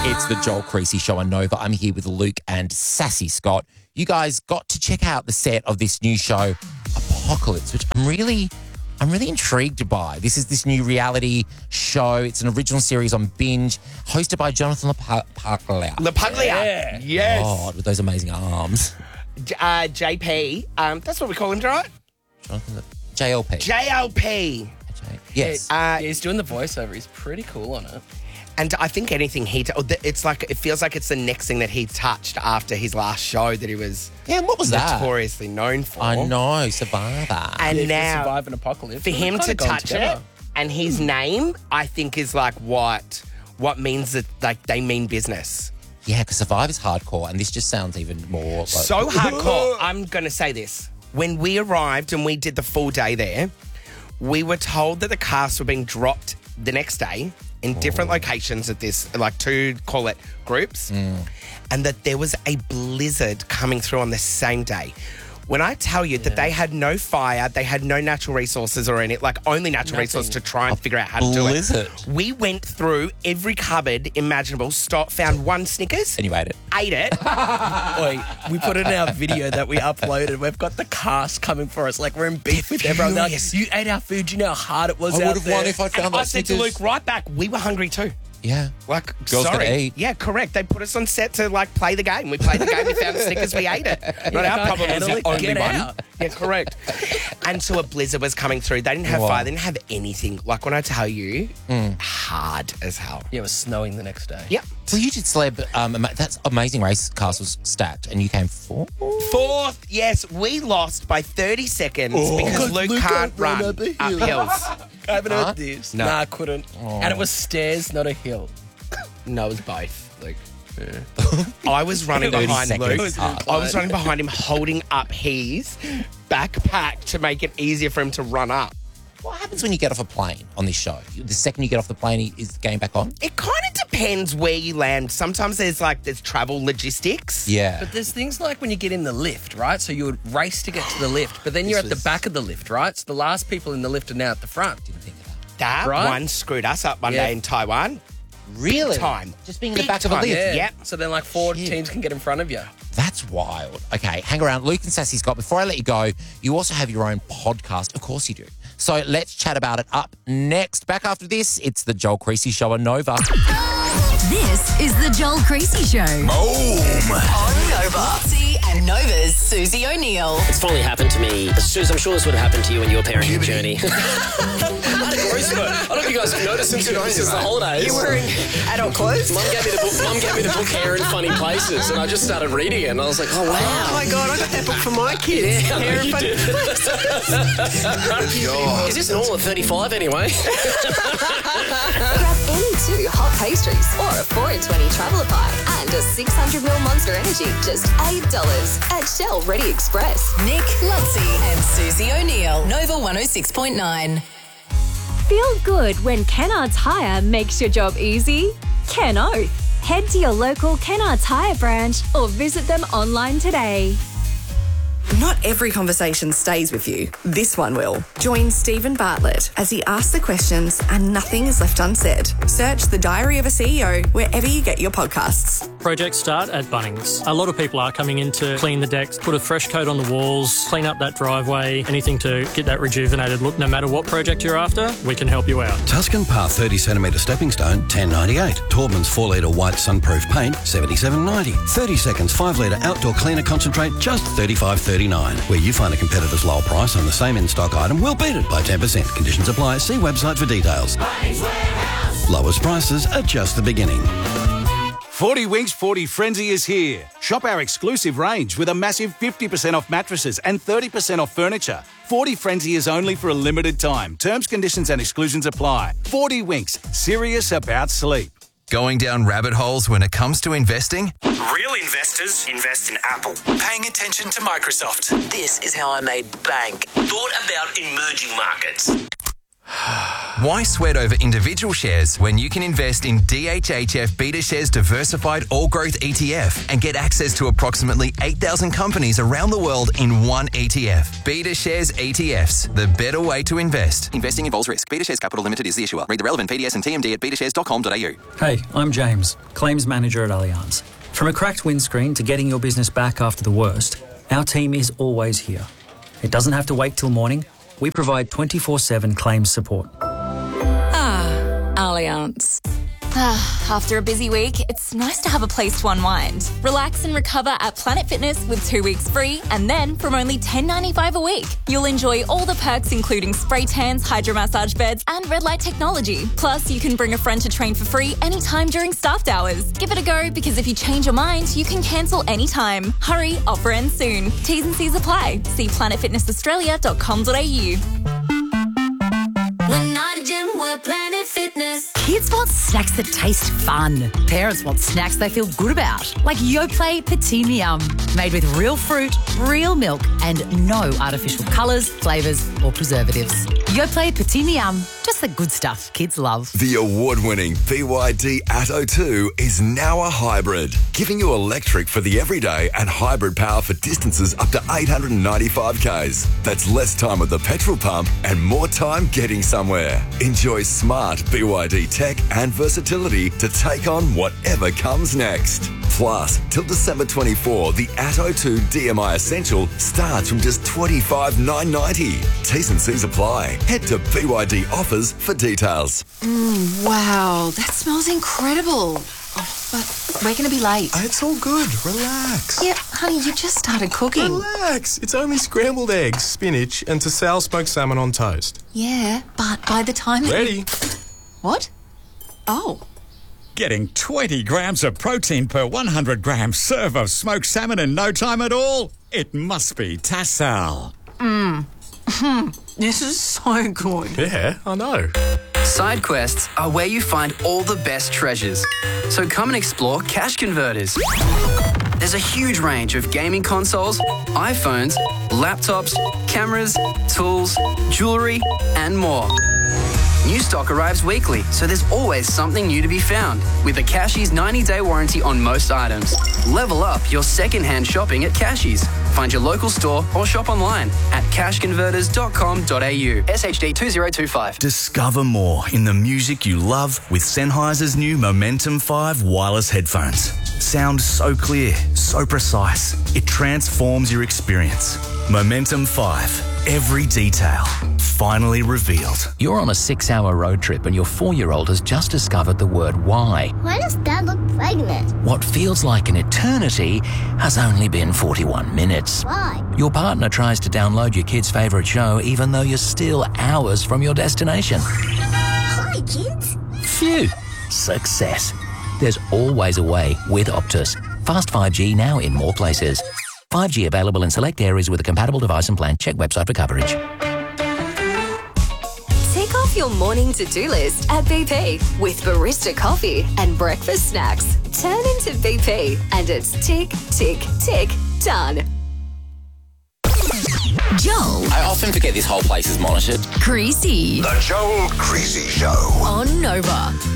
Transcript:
It's the Joel Creasy Show on Nova. I'm here with Luke and Sassy Scott. You guys got to check out the set of this new show, Apocalypse, which I'm really intrigued by. This is this new reality show. It's an original series on Binge, hosted by Jonathan LaPaglia. LaPaglia. Yes. God, with those amazing arms. JP. That's what we call him, right? Jonathan, JLP. JLP. Yes. He's doing the voiceover. He's pretty cool on it. And I think anything it's like, it feels like it's the next thing that he touched after his last show that he was what was that? notoriously known for. I know, Survivor. And now, Survive an apocalypse. for him to touch it, and his name, I think, is like what means that, like, they mean business. Yeah, because Survivor's hardcore, and this just sounds even more like... So hardcore. I'm going to say this. When we arrived and we did the full day there, we were told that the cast were being dropped the next day in different locations at this, like, two, call it, groups, and that there was a blizzard coming through on the same day. When I tell you that they had no fire, they had no natural resources or any, like, only natural resources to try and figure out how to do blizzard. it. We went through every cupboard imaginable, found one Snickers. And you ate it. Ate it. Wait, we put it in our video that we uploaded. We've got the cast coming for us. Like, we're in beef with everyone. They're like, you ate our food. You know how hard it was I out would have there. won if I found And that I said to Snickers. Luke right back, we were hungry too. Yeah. Like, Girls sorry. gotta eat. Yeah, correct. They put us on set to, like, play the game. We played the game, we found the Snickers, we ate it. Not our problem, it was the only Get one. out. Yeah, correct. And so a blizzard was coming through. They didn't have fire, they didn't have anything. Like, when I tell you, hard as hell. Yeah, it was snowing the next day. Yep. Well, you did celeb. That's Amazing Race cast was stacked, and you came fourth. Fourth, yes, we lost by 30 seconds because Luke can't run up hills. I haven't heard this. No. Nah, I couldn't. And it was stairs, not a hill. No, it was both, Luke. I was running 30 behind seconds. Luke. I was running behind him, holding up his backpack to make it easier for him to run up. What happens when you get off a plane on this show? The second you get off the plane, is the game back on? It kind of depends where you land. Sometimes there's travel logistics. Yeah. But there's things like when you get in the lift, right? So you would race to get to the lift, but then you're at the back of the lift, right? So the last people in the lift are now at the front. Didn't think of that. That Right? one screwed us up one day in Taiwan. Really? Time. Just being in the Big back of a time. lift? Yeah. Yep. So then like four Shit. teams can get in front of you. That's wild. Okay, hang around. Luke and Sassy Scott, before I let you go, you also have your own podcast. Of course you do. So let's chat about it up next. Back after this, it's the Joel Creasy Show on Nova. This is the Joel Creasy Show. Boom. On Nova. Lottie and Nova's Susie O'Neill. It's finally happened to me. Suze, I'm sure this would have happened to you in your parenting journey. I don't know if you guys have noticed since the holidays. You're wearing adult clothes? Mum gave me the book Hair in Funny Places, and I just started reading it, and I was like, oh, wow. Oh my God, I got that book for my kids. Yeah, I know you did. Is this normal at 35 anyway? Grab any two hot pastries or a 4 in 20 traveller pack and a 600ml Monster Energy, just $8 at Shell Ready Express. Nick, Lottie and Susie O'Neill. Nova 106.9. Feel good when Kennards Hire makes your job easy? Ken Oath. Head to your local Kennards Hire branch or visit them online today. Not every conversation stays with you. This one will. Join Stephen Bartlett as he asks the questions and nothing is left unsaid. Search The Diary of a CEO wherever you get your podcasts. Projects start at Bunnings. A lot of people are coming in to clean the decks, put a fresh coat on the walls, clean up that driveway, anything to get that rejuvenated look. No matter what project you're after, we can help you out. Tuscan Path 30cm stepping stone, $10.98. Taubman's 4-litre white sunproof paint, $77.90. 30 seconds 5-litre outdoor cleaner concentrate, just $35.39. Where you find a competitor's lower price on the same in-stock item, we'll beat it by 10%. Conditions apply. See website for details. Lowest prices are just the beginning. 40 Winks 40 Frenzy is here. Shop our exclusive range with a massive 50% off mattresses and 30% off furniture. 40 Frenzy is only for a limited time. Terms, conditions and exclusions apply. 40 Winks, serious about sleep. Going down rabbit holes when it comes to investing? Real investors invest in Apple. Paying attention to Microsoft. This is how I made bank. Thought about emerging markets. Why sweat over individual shares when you can invest in DHHF BetaShares Diversified All Growth ETF and get access to approximately 8,000 companies around the world in one ETF? BetaShares ETFs, the better way to invest. Investing involves risk. BetaShares Capital Limited is the issuer. Read the relevant PDS and TMD at betashares.com.au. Hey, I'm James, Claims Manager at Allianz. From a cracked windscreen to getting your business back after the worst, our team is always here. It doesn't have to wait till morning. We provide 24/7 claims support. Allianz. After a busy week, it's nice to have a place to unwind. Relax and recover at Planet Fitness with 2 weeks free, and then from only $10.95 a week, you'll enjoy all the perks including spray tans, hydromassage beds, and red light technology. Plus, you can bring a friend to train for free anytime during staffed hours. Give it a go, because if you change your mind, you can cancel anytime. Hurry, offer ends soon. T's and C's apply. See planetfitnessaustralia.com.au. We're not a gym, we're Planet Fitness. Kids want snacks that taste fun. Parents want snacks they feel good about, like Yoplait Petite Yum, made with real fruit, real milk, and no artificial colours, flavours, or preservatives. Yoplait Petite Yum, just the good stuff kids love. The award-winning BYD Atto 2 is now a hybrid, giving you electric for the everyday and hybrid power for distances up to 895 k's. That's less time at the petrol pump and more time getting somewhere. Enjoy smart BYD tech and versatility to take on whatever comes next. Plus, till December 24, the Atto 2 DMI Essential starts from just $25,990. T's and C's apply. Head to BYD Offers for details. Wow, that smells incredible. Oh, but we're going to be late. It's all good. Relax. Yeah, honey, you just started cooking. Relax. It's only scrambled eggs, spinach, and Tassal smoked salmon on toast. Yeah, but by the time... Ready. What? Oh. Getting 20 grams of protein per 100 gram serve of smoked salmon in no time at all? It must be Tassal. This is so good. Yeah, I know. Side quests are where you find all the best treasures. So come and explore Cash Converters. There's a huge range of gaming consoles, iPhones, laptops, cameras, tools, jewellery, and more. New stock arrives weekly, so there's always something new to be found. With the Cashies 90-day warranty on most items. Level up your second-hand shopping at Cashies. Find your local store or shop online at cashconverters.com.au. SHD 2025. Discover more in the music you love with Sennheiser's new Momentum 5 wireless headphones. Sound so clear, so precise. It transforms your experience. Momentum 5. Every detail finally revealed. You're on a 6-hour road trip and your 4-year-old has just discovered the word why. Why does Dad look pregnant? What feels like an eternity has only been 41 minutes. Why? Your partner tries to download your kid's favourite show even though you're still hours from your destination. Hi, kids. Phew. Success. There's always a way with Optus. Fast 5G now in more places. 5G available in select areas with a compatible device and plan. Check website for coverage. Tick off your morning to-do list at BP with barista coffee and breakfast snacks. Turn into BP and it's tick, tick, tick, done. Joel. I often forget this whole place is monitored. Creasy. The Joel Creasy Show. On Nova.